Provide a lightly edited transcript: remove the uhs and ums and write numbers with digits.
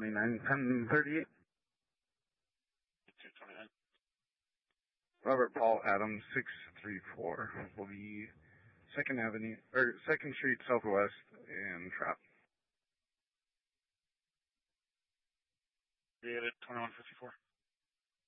291038. 229. Robert Paul Adams 634 will be 2nd Street Southwest in Trap. Created 2154.